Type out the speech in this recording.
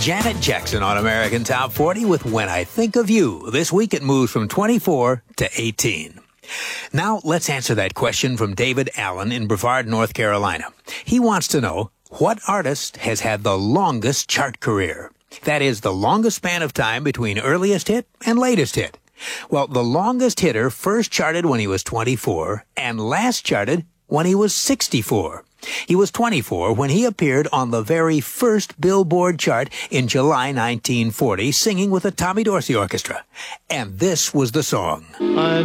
Janet Jackson on American Top 40 with When I Think of You. This week it moves from 24 to 18. Now let's answer that question from David Allen in Brevard, North Carolina. He wants to know, what artist has had the longest chart career? That is, the longest span of time between earliest hit and latest hit. Well, the longest hitter first charted when he was 24 and last charted when he was 64. He was 24 when he appeared on the very first Billboard chart in July 1940, singing with the Tommy Dorsey Orchestra. And this was the song.